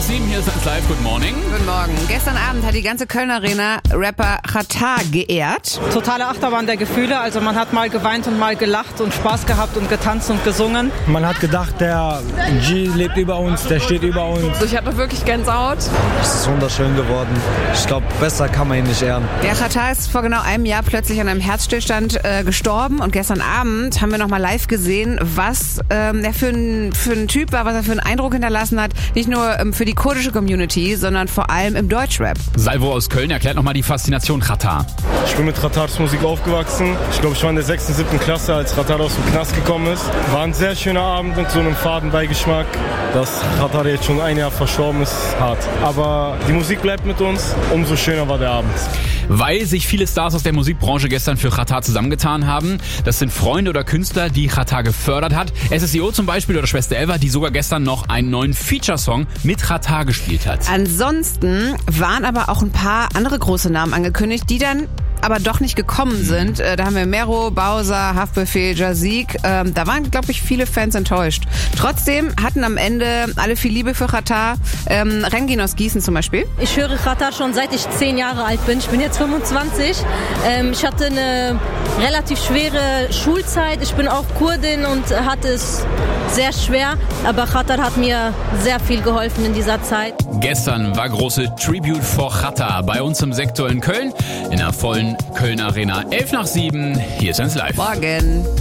7, hier ist das Live. Good morning. Guten Morgen. Gestern Abend hat die ganze Kölner Arena Rapper Xatar geehrt. Totale Achterbahn der Gefühle. Also man hat mal geweint und mal gelacht und Spaß gehabt und getanzt und gesungen. Man hat gedacht, der G lebt über uns, der steht über uns. Also ich hatte wirklich Gänsehaut. Es ist wunderschön geworden. Ich glaube, besser kann man ihn nicht ehren. Der Xatar ist vor genau einem Jahr plötzlich an einem Herzstillstand gestorben. Und gestern Abend haben wir nochmal live gesehen, was er für ein Typ war, was er für einen Eindruck hinterlassen hat. Nicht nur für die kurdische Community, sondern vor allem im Deutschrap. Salvo aus Köln erklärt nochmal die Faszination Xatar. Ich bin mit Xatars Musik aufgewachsen. Ich glaube, ich war in der 6., 7. Klasse, als Xatar aus dem Knast gekommen ist. War ein sehr schöner Abend mit so einem faden Beigeschmack. Dass Xatar jetzt schon ein Jahr verstorben ist, hart. Aber die Musik bleibt mit uns. Umso schöner war der Abend. Weil sich viele Stars aus der Musikbranche gestern für Xatar zusammengetan haben. Das sind Freunde oder Künstler, die Xatar gefördert hat. SSIO zum Beispiel oder Schwester Elva, die sogar gestern noch einen neuen Feature-Song mit Xatar gespielt hat. Ansonsten waren aber auch ein paar andere große Namen angekündigt, die dann aber doch nicht gekommen sind. Da haben wir Mero, Bowser, Haftbefehl, Jazik. Da waren, glaube ich, viele Fans enttäuscht. Trotzdem hatten am Ende alle viel Liebe für Xatar. Rengin aus Gießen zum Beispiel. Ich höre Xatar schon seit ich 10 Jahre alt bin. Ich bin jetzt 25. Ich hatte eine relativ schwere Schulzeit. Ich bin auch Kurdin und hatte es sehr schwer. Aber Xatar hat mir sehr viel geholfen in dieser Zeit. Gestern war große Tribute for Xatar bei uns im Sektor in Köln. In der vollen Köln Arena 11 nach 7. Hier ist 1 Live. Morgen.